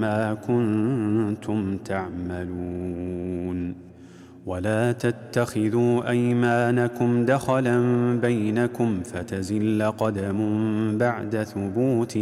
ما كنتم تعملون. ولا تتخذوا أيمانكم دخلا بينكم فتزل قدم بعد ثبوتها